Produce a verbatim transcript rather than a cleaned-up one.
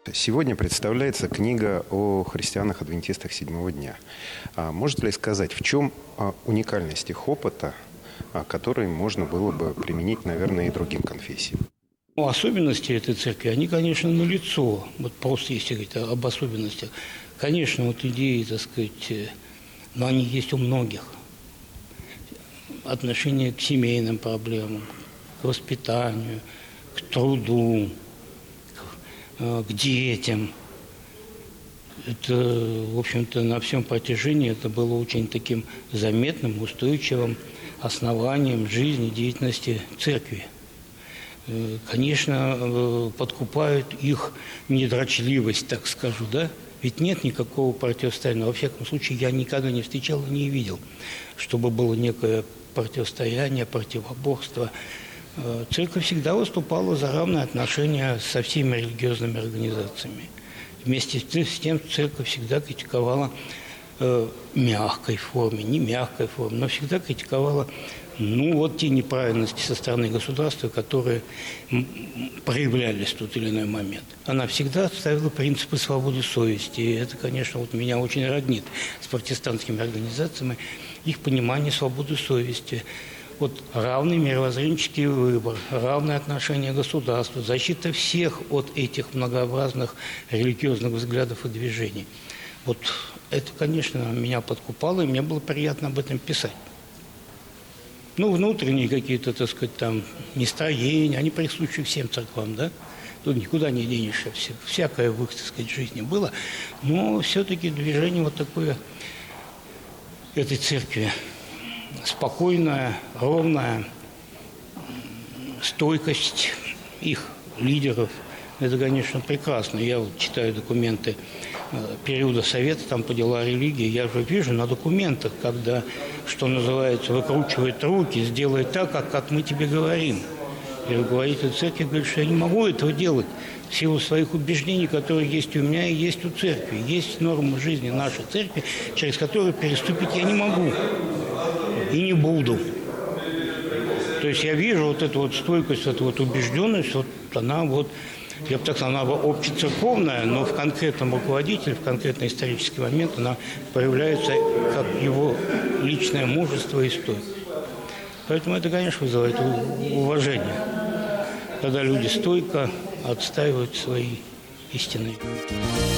Сегодня представляется книга о христианах-адвентистах седьмого дня. А можете ли сказать, в чем а, уникальность их опыта, а, который можно было бы применить, наверное, и другим конфессиям? Ну, особенности этой церкви, они, конечно, налицо. Вот просто если говорить об особенностях. Конечно, вот идеи, так сказать, э, но они есть у многих. Отношение к семейным проблемам, к воспитанию, к труду, к, э, к детям. Это, в общем-то, на всем протяжении это было очень таким заметным, устойчивым основанием жизни, деятельности церкви. Конечно, подкупают их недрочливость, так скажу, да? Ведь нет никакого противостояния. Во всяком случае, я никогда не встречал и не видел, чтобы было некое противостояние, противоборство. Церковь всегда выступала за равные отношения со всеми религиозными организациями. Вместе с тем церковь всегда критиковала э, мягкой форме, не мягкой форме, но всегда критиковала ну, вот те неправильности со стороны государства, которые проявлялись в тот или иной момент. Она всегда ставила принципы свободы совести. И это, конечно, вот меня очень роднит с протестантскими организациями, их понимание свободы совести. Вот равный мировоззренческий выбор, равное отношение к государству, защита всех от этих многообразных религиозных взглядов и движений. Вот это, конечно, меня подкупало, и мне было приятно об этом писать. Ну, внутренние какие-то, так сказать, там, настроения, они присущи всем церквам, да? Тут никуда не денешься, всякое в их, так сказать, жизни было. Но все-таки движение вот такое этой церкви, спокойная, ровная, стойкость их лидеров, это, конечно, прекрасно. Я вот читаю документы периода Совета там, по делам религии, я же вижу на документах, когда, что называется, выкручивает руки, сделает так, как, как мы тебе говорим. И руководитель церкви говорит, что я не могу этого делать в силу своих убеждений, которые есть у меня и есть у церкви. Есть нормы жизни нашей церкви, через которую переступить я не могу и не буду. То есть я вижу вот эту вот стойкость, эту вот убежденность, вот она вот, я бы так сказал, она общецерковная, но в конкретном руководителе, в конкретный исторический момент она проявляется как его личное мужество и стойкость. Поэтому это, конечно, вызывает уважение, когда люди стойко отстаивают свои истины.